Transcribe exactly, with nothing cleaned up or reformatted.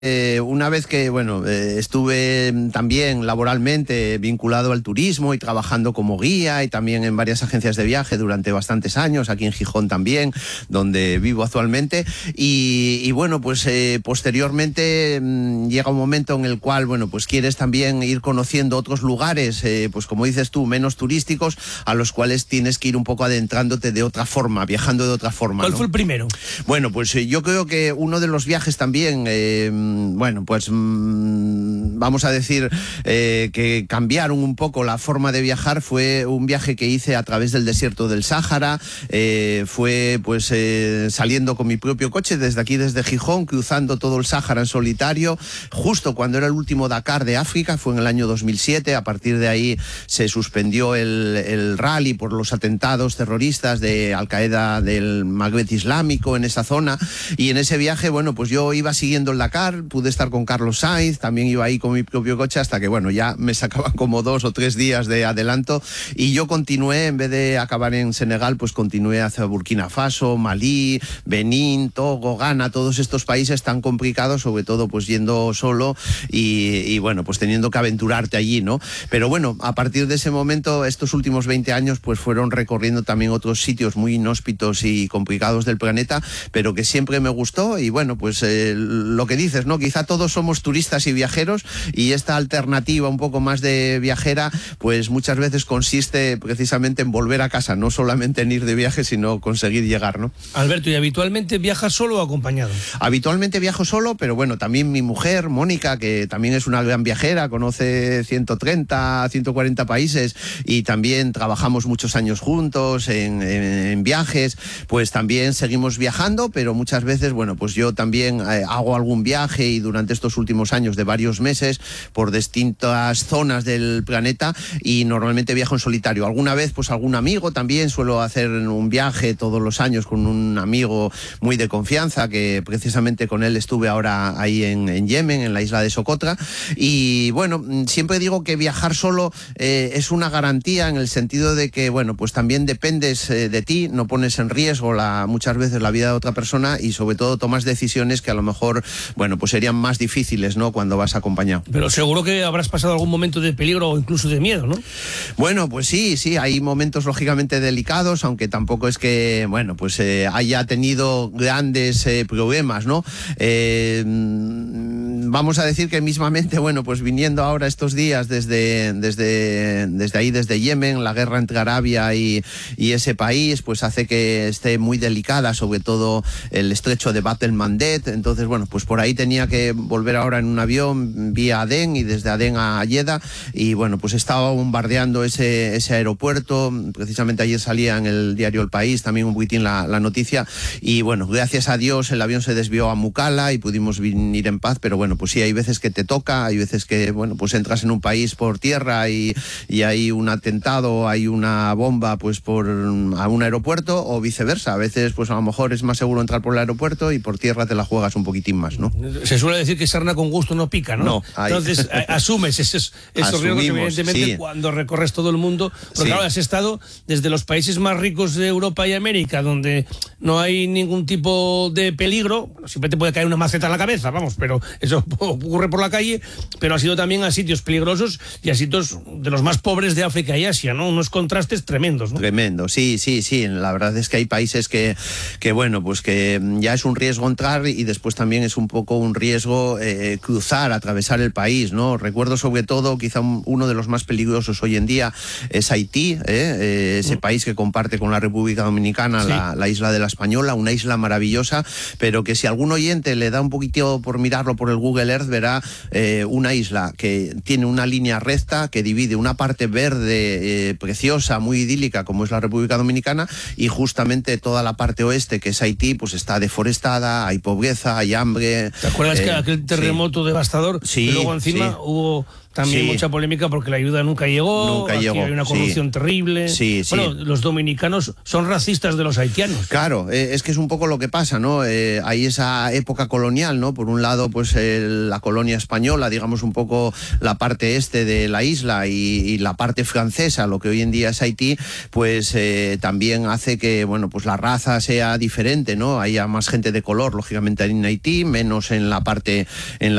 Eh, una vez que, bueno, eh, estuve también laboralmente vinculado al turismo y trabajando como guía y también en varias agencias de viaje durante bastantes años, aquí en Gijón también, donde vivo actualmente, y, y bueno, pues eh, posteriormente mmm, llega un momento en el cual, bueno, pues quieres también ir conociendo otros lugares, eh, pues como dices tú, menos turísticos, a los cuales tienes que ir un poco adentrándote de otra forma, viajando de otra forma. ¿Cuál ¿no? fue el primero? Bueno, pues eh, yo creo que uno de los viajes también... Eh, bueno, pues mmm, vamos a decir eh, que cambiaron un poco la forma de viajar. Fue un viaje que hice a través del desierto del Sáhara, eh, fue pues eh, saliendo con mi propio coche desde aquí, desde Gijón, cruzando todo el Sáhara en solitario, justo cuando era el último Dakar de África, fue en el año dos mil siete. A partir de ahí se suspendió el, el rally por los atentados terroristas de Al-Qaeda del Magreb Islámico en esa zona, y en ese viaje, bueno, pues yo iba siguiendo el Dakar, pude estar con Carlos Sainz, también iba ahí con mi propio coche, hasta que, bueno, ya me sacaban como dos o tres días de adelanto, y yo continué, en vez de acabar en Senegal, pues continué hacia Burkina Faso, Malí, Benín, Togo, Ghana, todos estos países tan complicados, sobre todo pues yendo solo y, y bueno, pues teniendo que aventurarte allí, ¿no? Pero bueno, a partir de ese momento, estos últimos veinte años, pues fueron recorriendo también otros sitios muy inhóspitos y complicados del planeta, pero que siempre me gustó, y bueno, pues eh, lo que dices, ¿no? Quizá todos somos turistas y viajeros, y esta alternativa un poco más de viajera, pues muchas veces consiste precisamente en volver a casa, no solamente en ir de viaje, sino conseguir llegar, ¿no? Alberto, ¿y habitualmente viajas solo o acompañado? Habitualmente viajo solo, pero bueno, también mi mujer, Mónica, que también es una gran viajera, conoce ciento treinta, ciento cuarenta países, y también trabajamos muchos años juntos en, en, en viajes, pues también seguimos viajando, pero muchas veces, bueno, pues yo también eh, hago algún viaje, y durante estos últimos años de varios meses por distintas zonas del planeta, y normalmente viajo en solitario. Alguna vez pues algún amigo también, suelo hacer un viaje todos los años con un amigo muy de confianza, que precisamente con él estuve ahora ahí en, en Yemen, en la isla de Socotra, y bueno, siempre digo que viajar solo eh, es una garantía, en el sentido de que, bueno, pues también dependes eh, de ti, no pones en riesgo la, muchas veces la vida de otra persona, y sobre todo tomas decisiones que a lo mejor, bueno, pues serían más difíciles, ¿no?, cuando vas acompañado. Pero seguro que habrás pasado algún momento de peligro o incluso de miedo, ¿no? Bueno, pues sí, sí, hay momentos lógicamente delicados, aunque tampoco es que, bueno, pues eh, haya tenido grandes eh, problemas, ¿no? Eh, vamos a decir que mismamente, bueno, pues viniendo ahora estos días desde, desde, desde ahí, desde Yemen, la guerra entre Arabia y, y ese país, pues hace que esté muy delicada, sobre todo el estrecho de Bab el-Mandeb. Entonces, bueno, pues por ahí tenía que volver ahora en un avión vía Adén, y desde Adén a Jeddah, y bueno, pues estaba bombardeando ese, ese aeropuerto. Precisamente ayer salía en el diario El País también un poquitín la, la noticia, y bueno, gracias a Dios el avión se desvió a Mukalla y pudimos venir en paz. Pero bueno, pues sí, hay veces que te toca, hay veces que, bueno, pues entras en un país por tierra y, y hay un atentado, hay una bomba pues por a un aeropuerto, o viceversa. A veces pues a lo mejor es más seguro entrar por el aeropuerto y por tierra te la juegas un poquitín más, ¿no? Se suele decir que sarna con gusto no pica, ¿no? No, hay... Entonces a, asumes esos, esos riesgos, evidentemente, sí, cuando recorres todo el mundo, porque sí, ahora has estado desde los países más ricos de Europa y América, donde no hay ningún tipo de peligro. Bueno, siempre te puede caer una maceta en la cabeza, vamos, pero eso ocurre por la calle, pero has ido también a sitios peligrosos y a sitios de los más pobres de África y Asia, ¿no? Unos contrastes tremendos, ¿no? Tremendo, sí, sí, sí. La verdad es que hay países que, que bueno, pues que ya es un riesgo entrar, y después también es un poco un riesgo eh, cruzar, atravesar el país, ¿no? Recuerdo sobre todo, quizá un, uno de los más peligrosos hoy en día es Haití, ¿eh? Eh, ese mm. país que comparte con la República Dominicana, sí, la, la isla de la Española, una isla maravillosa, pero que si algún oyente le da un poquitito por mirarlo por el Google Earth, verá eh, una isla que tiene una línea recta que divide una parte verde eh, preciosa, muy idílica, como es la República Dominicana, y justamente toda la parte oeste, que es Haití, pues está deforestada, hay pobreza, hay hambre. ¿Te acuerdas eh, que aquel terremoto sí. devastador? Sí, y luego encima sí. hubo también sí. mucha polémica porque la ayuda nunca llegó, nunca aquí llegó. hay una corrupción sí. terrible. Sí, sí. Bueno, los dominicanos son racistas de los haitianos. Claro, eh, es que es un poco lo que pasa, ¿no? Eh, hay esa época colonial, ¿no? Por un lado, pues eh, la colonia española, digamos un poco la parte este de la isla y, y la parte francesa, lo que hoy en día es Haití, pues eh, también hace que, bueno, pues la raza sea diferente, ¿no? Haya más gente de color, lógicamente, en Haití, menos en la parte en la